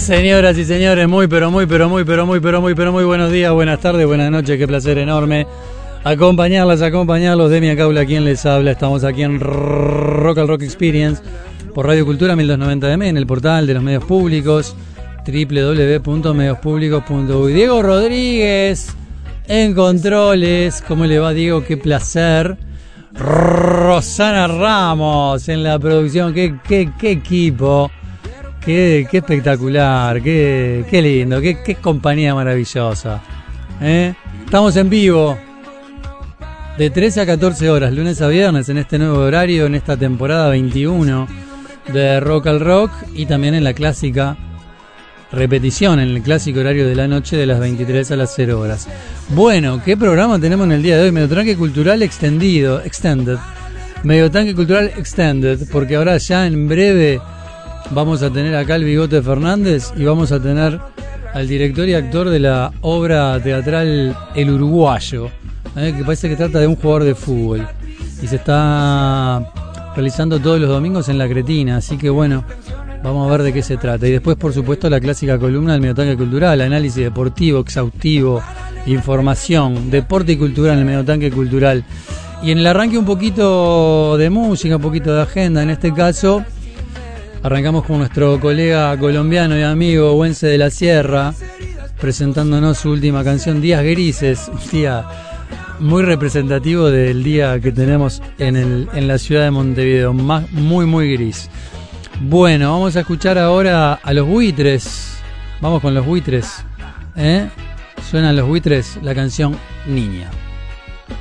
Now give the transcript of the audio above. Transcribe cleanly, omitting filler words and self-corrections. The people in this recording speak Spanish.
Señoras y señores, muy buenos días, buenas tardes, buenas noches, qué placer enorme acompañarlos, Demian Caula, quien les habla. Estamos aquí en Rock al Rock Experience por Radio Cultura 1290M, en el portal de los medios públicos, www.mediospublicos.uy. Diego Rodríguez en controles, ¿cómo le va, Diego? Qué placer. Rosana Ramos en la producción, qué equipo. Qué espectacular, qué lindo, qué compañía maravillosa. Estamos en vivo de 13 a 14 horas, lunes a viernes, en este nuevo horario, en esta temporada 21 de Rock al Rock, y también en la clásica repetición, en el clásico horario de la noche, de las 23 a las 0 horas. Bueno, ¿qué programa tenemos en el día de hoy? Mediotanque Cultural Extended. Mediotanque Cultural Extended, porque ahora ya en breve vamos a tener acá al Bigote Fernández y vamos a tener al director y actor de la obra teatral El Uruguayo, que parece que trata de un jugador de fútbol y se está realizando todos los domingos en La Cretina, así que bueno, vamos a ver de qué se trata. Y después, por supuesto, la clásica columna del Mediotanque Cultural, análisis deportivo, exhaustivo, información, deporte y cultura en el Mediotanque Cultural. Y en el arranque un poquito de música, un poquito de agenda, en este caso arrancamos con nuestro colega colombiano y amigo Güense de la Sierra, presentándonos su última canción, Días Grises, un día muy representativo del día que tenemos en la ciudad de Montevideo, muy gris. Bueno, vamos a escuchar ahora a Los Buitres. Vamos con Los Buitres. Suenan Los Buitres, la canción Niña.